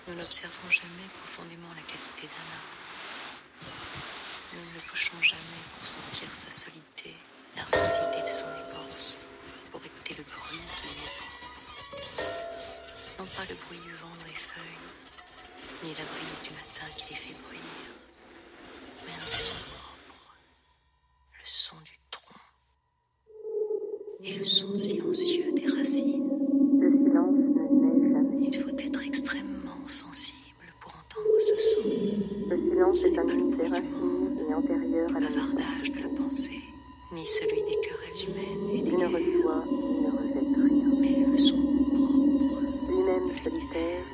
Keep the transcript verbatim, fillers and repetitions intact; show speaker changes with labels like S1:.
S1: Nous n'observons jamais profondément la qualité d'un art. Nous ne le touchons jamais pour sentir sa solidité, l'harmonisité de son écorce, pour écouter le bruit qui lui est propre. Non pas le bruit du vent dans les feuilles, ni la brise du matin qui les fait bruire, mais un son propre, le son du tronc et le son silencieux des racines.
S2: Le silence ne naît jamais.
S1: Il faut être extrêmement sensible pour entendre ce son.
S2: Le silence
S1: Ce
S2: est
S1: n'est
S2: un
S1: pas le
S2: bruit
S1: bruit
S2: des
S1: du monde,
S2: racines et antérieur
S1: le
S2: à la
S1: bavardage de la pensée, ni celui des querelles humaines et des
S2: Il ne
S1: guerres,
S2: reçoit, il ne rejette rien.
S1: mais le son propre,
S2: Lui-même solitaire,